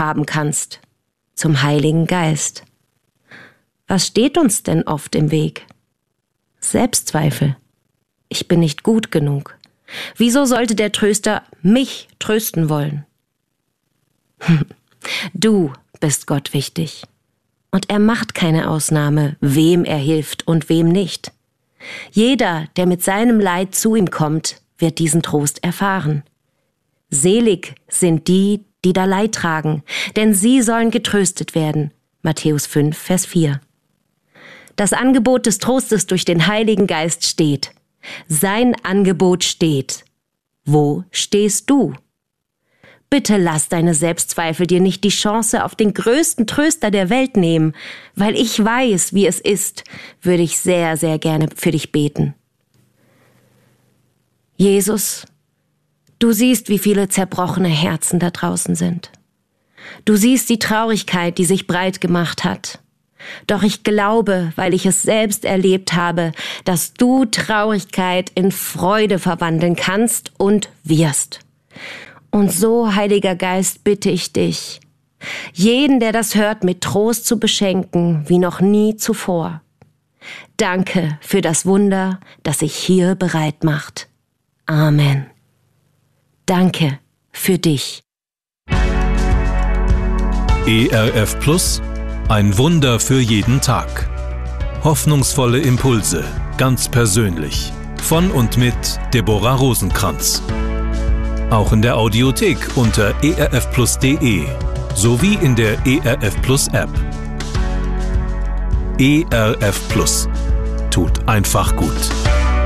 haben kannst, zum Heiligen Geist. Was steht uns denn oft im Weg? Selbstzweifel. Ich bin nicht gut genug. Wieso sollte der Tröster mich trösten wollen? Du bist Gott wichtig. Und er macht keine Ausnahme, wem er hilft und wem nicht. Jeder, der mit seinem Leid zu ihm kommt, wird diesen Trost erfahren. Selig sind die, die da Leid tragen, denn sie sollen getröstet werden. Matthäus 5, Vers 4. Das Angebot des Trostes durch den Heiligen Geist steht. Sein Angebot steht. Wo stehst du? Bitte lass deine Selbstzweifel dir nicht die Chance auf den größten Tröster der Welt nehmen. Weil ich weiß, wie es ist, würde ich sehr, sehr gerne für dich beten. Jesus, du siehst, wie viele zerbrochene Herzen da draußen sind. Du siehst die Traurigkeit, die sich breit gemacht hat. Doch ich glaube, weil ich es selbst erlebt habe, dass du Traurigkeit in Freude verwandeln kannst und wirst. Und so, Heiliger Geist, bitte ich dich, jeden, der das hört, mit Trost zu beschenken, wie noch nie zuvor. Danke für das Wunder, das sich hier bereit macht. Amen. Danke für dich. ERF Plus, ein Wunder für jeden Tag. Hoffnungsvolle Impulse, ganz persönlich. Von und mit Deborah Rosenkranz. Auch in der Audiothek unter erfplus.de sowie in der ERF Plus App. ERF Plus tut einfach gut.